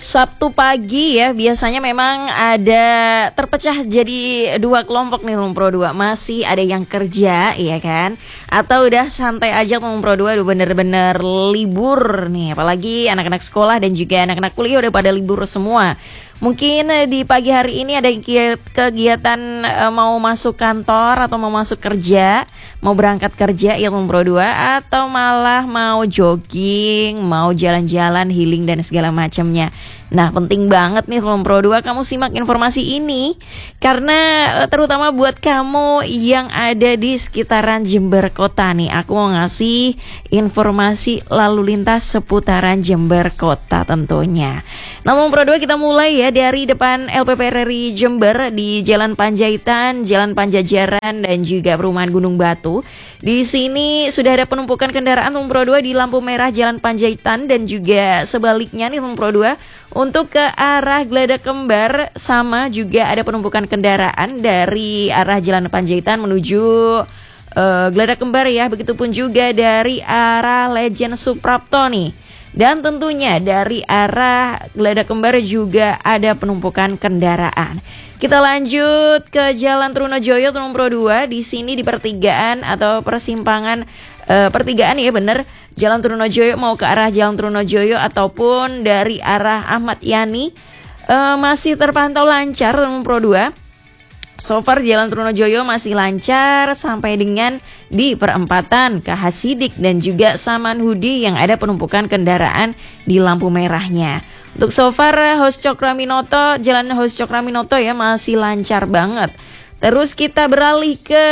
Sabtu pagi ya, biasanya memang ada terpecah jadi dua kelompok nih Teman Pro 2. Masih ada yang kerja, ya kan? Atau udah santai aja Teman Pro 2, udah bener-bener libur nih. Apalagi anak-anak sekolah dan juga anak-anak kuliah udah pada libur semua. Mungkin di pagi hari ini ada kegiatan mau masuk kantor atau mau masuk kerja, mau berangkat kerja ya Teman Pro 2, atau malah mau jogging, mau jalan-jalan, healing dan segala macamnya. Nah, penting banget nih Teman Pro 2 kamu simak informasi ini karena terutama buat kamu yang ada di sekitaran Jember Kota nih. Aku mau ngasih informasi lalu lintas seputaran Jember Kota tentunya. Nah, Teman Pro 2 kita mulai ya dari depan LPP RRI Jember di Jalan Panjaitan, Jalan Panjajaran dan juga Perumahan Gunung Batu. Di sini sudah ada penumpukan kendaraan Teman Pro 2 di lampu merah Jalan Panjaitan dan juga sebaliknya nih Teman Pro 2. Untuk ke arah Geladak Kembar sama juga ada penumpukan kendaraan dari arah Jalan Panjaitan menuju Geladak Kembar ya. Begitupun juga dari arah Legend Suprapto nih. Dan tentunya dari arah Geladak Kembar juga ada penumpukan kendaraan. Kita lanjut ke Jalan Trunojoyo Teman Pro 2. Di sini di pertigaan atau persimpangan pertigaan ya bener, Jalan Trunojoyo mau ke arah Jalan Trunojoyo ataupun dari arah Ahmad Yani masih terpantau lancar Teman Pro 2. So far Jalan Trunojoyo masih lancar sampai dengan di perempatan KH Sidik dan juga Saman Hudi yang ada penumpukan kendaraan di lampu merahnya. Untuk so far Hos Cokraminoto, Jalan Hos Cokraminoto ya masih lancar banget. Terus kita beralih ke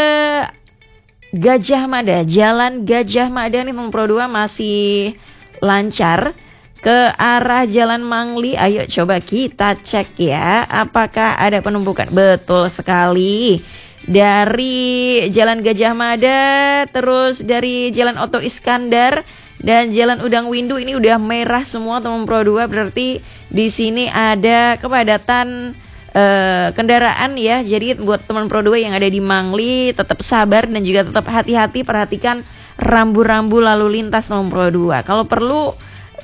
Gajah Mada, Jalan Gajah Mada nih Teman Pro 2 masih lancar ke arah Jalan Mangli. Ayo coba kita cek ya, apakah ada penumpukan. Betul sekali. Dari Jalan Gajah Mada, terus dari Jalan Oto Iskandar dan Jalan Udang Windu ini udah merah semua Teman Pro 2. Berarti di sini ada kepadatan kendaraan ya. Jadi buat teman Pro 2 yang ada di Mangli tetap sabar dan juga tetap hati-hati, perhatikan rambu-rambu lalu lintas Teman Pro 2. Kalau perlu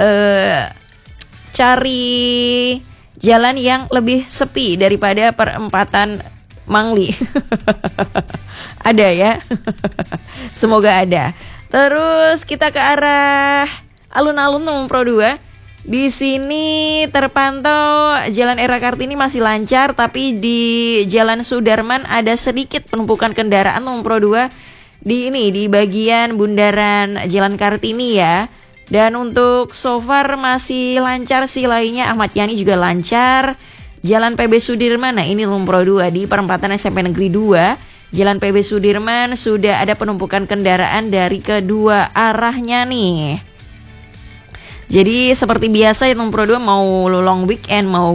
cari jalan yang lebih sepi daripada perempatan Mangli. Ada ya. Semoga ada. Terus kita ke arah alun-alun Teman Pro 2. Di sini terpantau Jalan Era Kartini masih lancar, tapi di Jalan Sudarman ada sedikit penumpukan kendaraan Teman Pro 2 di bagian bundaran Jalan Kartini ya. Dan untuk so far masih lancar sih lainnya, Ahmad Yani juga lancar. Jalan PB Sudirman, nah ini Teman Pro 2 di perempatan SMP Negeri 2. Jalan PB Sudirman sudah ada penumpukan kendaraan dari kedua arahnya nih. Jadi seperti biasa ya Teman Pro 2 mau long weekend, mau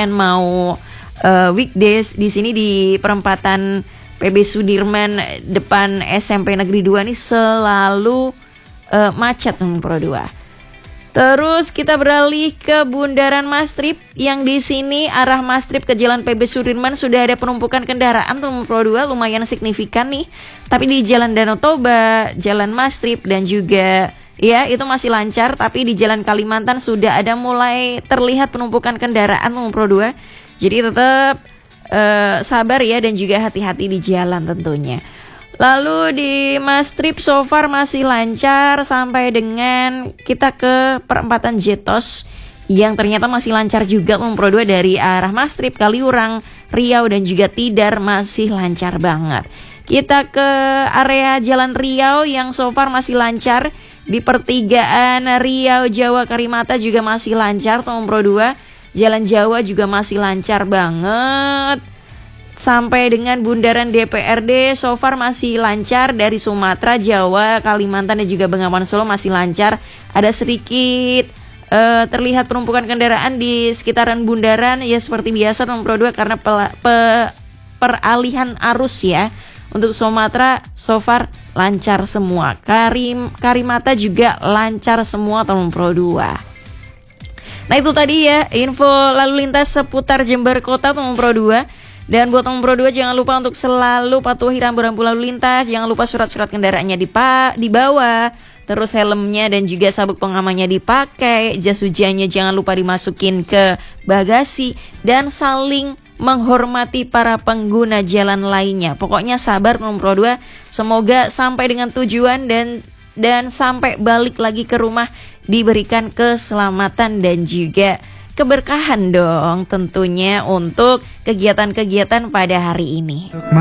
weekdays di sini di perempatan PB Sudirman depan SMP Negeri 2 nih selalu macet Teman Pro 2. Terus kita beralih ke Bundaran Mastrip yang di sini arah Mastrip ke Jalan PB Sudirman sudah ada penumpukan kendaraan Teman Pro 2 lumayan signifikan nih. Tapi di Jalan Danau Toba, Jalan Mastrip dan juga ya itu masih lancar, tapi di Jalan Kalimantan sudah ada mulai terlihat penumpukan kendaraan Teman Pro 2. Jadi tetap sabar ya dan juga hati-hati di jalan tentunya. Lalu di Mastrip so far masih lancar sampai dengan kita ke perempatan Jetos yang ternyata masih lancar juga Teman Pro 2 dari arah Mastrip, Kaliurang, Riau dan juga Tidar masih lancar banget. Kita ke area Jalan Riau yang so far masih lancar. Di pertigaan Riau Jawa Karimata juga masih lancar Teman Pro 2. Jalan Jawa juga masih lancar banget. Sampai dengan bundaran DPRD so far masih lancar. Dari Sumatera, Jawa, Kalimantan dan juga Bengawan Solo masih lancar. Ada sedikit terlihat penumpukan kendaraan di sekitaran bundaran ya seperti biasa Teman Pro 2 karena peralihan arus ya. Untuk Sumatera so far lancar semua. Karimata juga lancar semua Teman Pro 2. Nah itu tadi ya info lalu lintas seputar Jember Kota Teman Pro 2. Dan buat Teman Pro 2 jangan lupa untuk selalu patuhi rambu-rambu lalu lintas. Jangan lupa surat-surat kendaraannya dibawa. terus helmnya dan juga sabuk pengamannya dipakai, jas hujannya jangan lupa dimasukin ke bagasi, dan saling menghormati para pengguna jalan lainnya. Pokoknya sabar nomor 2, semoga sampai dengan tujuan dan sampai balik lagi ke rumah diberikan keselamatan dan juga keberkahan dong tentunya untuk kegiatan-kegiatan pada hari ini.